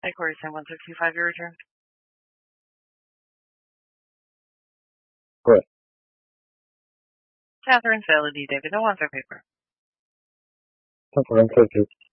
Hi, Corey, Sam 1625, your return. Correct. Catherine Salady, David, no answer paper. Catherine, thank you.